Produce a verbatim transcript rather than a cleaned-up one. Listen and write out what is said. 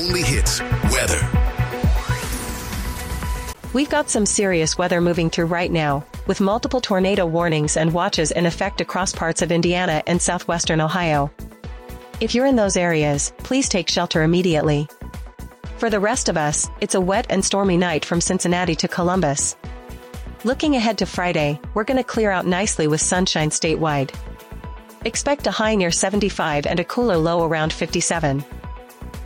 only hits weather. We've got some serious weather moving through right now, with multiple tornado warnings and watches in effect across parts of Indiana and southwestern Ohio. If you're in those areas, please take shelter immediately. For the rest of us, it's a wet and stormy night from Cincinnati to Columbus. Looking ahead to Friday, we're going to clear out nicely with sunshine statewide. Expect a high near seventy-five and a cooler low around fifty-seven.